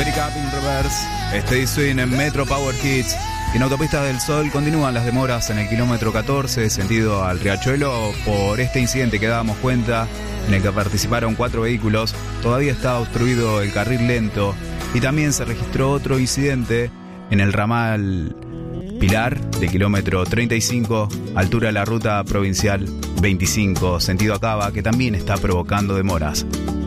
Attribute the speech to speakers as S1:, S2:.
S1: Break Up in Reverse, Steady Swing en Metro Power Hits. Y en Autopistas del Sol continúan las demoras en el kilómetro 14, sentido al Riachuelo, por este incidente que dábamos cuenta, en el que participaron 4 vehículos. Todavía está obstruido el carril lento. Y también se registró otro incidente en el ramal Pilar de kilómetro 35, altura de la ruta provincial 25, sentido a Cava, que también está provocando demoras.